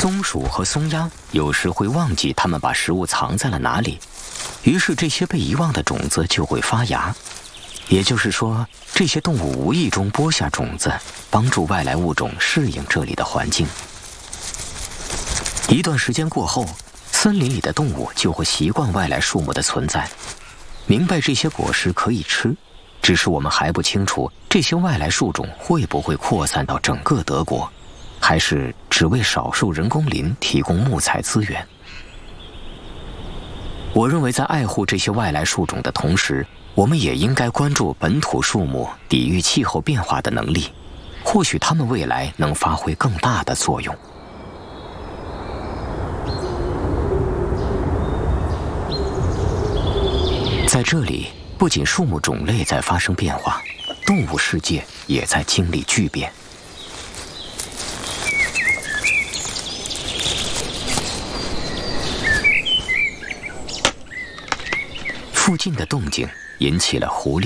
松鼠和松鸦有时会忘记它们把食物藏在了哪里，于是这些被遗忘的种子就会发芽。也就是说，这些动物无意中播下种子，帮助外来物种适应这里的环境。一段时间过后，森林里的动物就会习惯外来树木的存在，明白这些果实可以吃，只是我们还不清楚这些外来树种会不会扩散到整个德国，还是只为少数人工林提供木材资源。我认为在爱护这些外来树种的同时，我们也应该关注本土树木抵御气候变化的能力，或许它们未来能发挥更大的作用。在这里，不仅树木种类在发生变化，动物世界也在经历巨变。附近的动静引起了狐狸